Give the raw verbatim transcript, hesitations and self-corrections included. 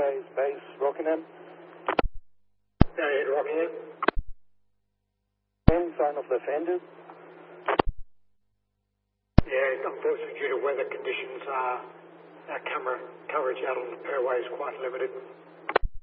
Airways Base, Rockingham. Go ahead, Rockingham. ten, sign off left handed. Yeah, unfortunately due to weather conditions, uh, our camera coverage out on the fairway is quite limited.